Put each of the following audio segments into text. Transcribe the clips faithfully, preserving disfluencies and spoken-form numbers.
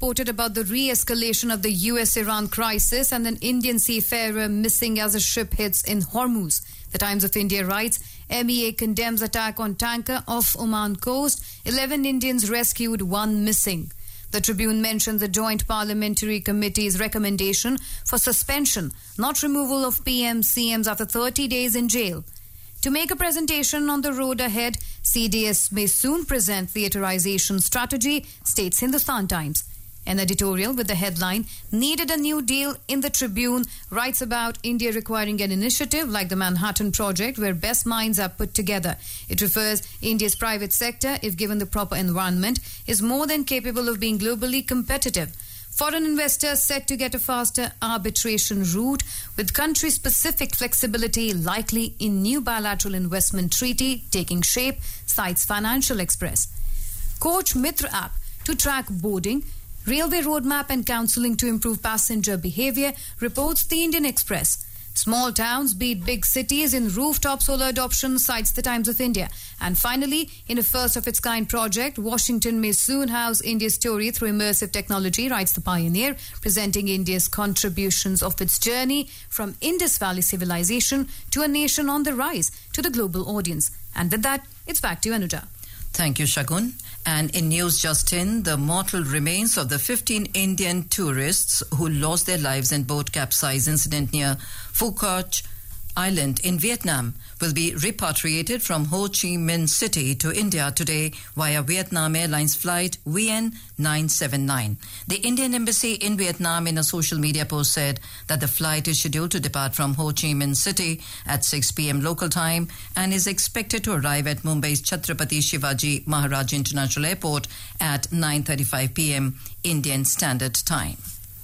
reported about the re-escalation of the U S Iran crisis and an Indian seafarer missing as a ship hits in Hormuz. The Times of India writes, M E A condemns attack on tanker off Oman coast. eleven Indians rescued, one missing. The Tribune mentions the Joint Parliamentary Committee's recommendation for suspension, not removal of P M C Ms after thirty days in jail. To make a presentation on the road ahead, C D S may soon present theaterization strategy, states Hindustan Times. An editorial with the headline, Needed a New Deal in the Tribune, writes about India requiring an initiative like the Manhattan Project where best minds are put together. It refers India's private sector, if given the proper environment, is more than capable of being globally competitive. Foreign investors set to get a faster arbitration route with country-specific flexibility likely in new bilateral investment treaty taking shape, cites Financial Express. Coach Mitra app to track boarding, railway roadmap and counselling to improve passenger behaviour, reports the Indian Express. Small towns beat big cities in rooftop solar adoption, cites the Times of India. And finally, in a first-of-its-kind project, Washington may soon house India's story through immersive technology, writes the Pioneer, presenting India's contributions of its journey from Indus Valley civilization to a nation on the rise to the global audience. And with that, it's back to you, Anuja. Thank you, Shagun. And in news just in, the mortal remains of the fifteen Indian tourists who lost their lives in boat capsize incident near Phu Quoc Island in Vietnam will be repatriated from Ho Chi Minh City to India today via Vietnam Airlines flight V N nine seven nine. The Indian Embassy in Vietnam in a social media post said that the flight is scheduled to depart from Ho Chi Minh City at six p.m. local time and is expected to arrive at Mumbai's Chhatrapati Shivaji Maharaj International Airport at nine thirty-five p.m. Indian Standard Time.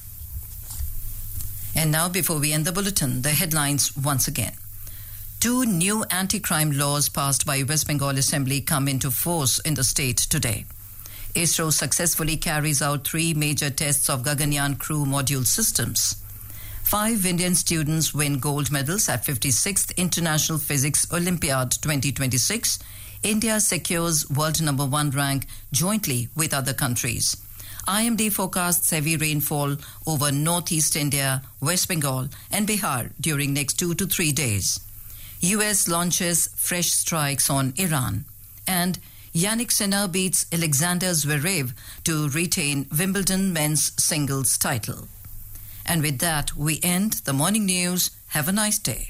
And now, before we end the bulletin, the headlines once again. Two new anti-crime laws passed by West Bengal Assembly come into force in the state today. ISRO successfully carries out three major tests of Gaganyaan crew module systems. Five Indian students win gold medals at fifty-sixth International Physics Olympiad twenty twenty-six. India secures world number one rank jointly with other countries. I M D forecasts heavy rainfall over northeast India, West Bengal and Bihar during next two to three days. U S launches fresh strikes on Iran. And Yannick Sinner beats Alexander Zverev to retain Wimbledon men's singles title. And with that, we end the morning news. Have a nice day.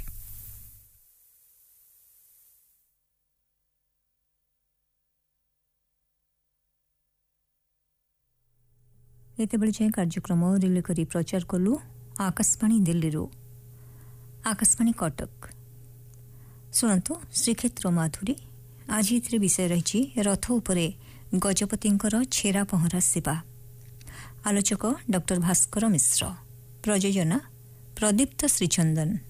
ଏତେବେଳେ ଯାଏଁ କାର୍ଯ୍ୟକ୍ରମ relay କରି ପ୍ରଚାର କଲୁ ଆକାଶବାଣୀ ଦିଲ୍ଲୀରୁ। ଆକାଶବାଣୀ କଟକ ଶୁଣନ୍ତୁ ଶ୍ରୀକ୍ଷେତ୍ର ମାଧୁରୀ। ଆଜି ଏଥିରେ ବିଷୟ ରହିଛି ରଥ ଉପରେ ଗଜପତିଙ୍କର ଛେରା ପହଁରା ସେବା। ଆଲୋଚକ ଡକ୍ଟର ଭାସ୍କର ମିଶ୍ର। ପ୍ରଯୋଜନା ପ୍ରଦୀପ୍ତ ଶ୍ରୀଚନ୍ଦନ।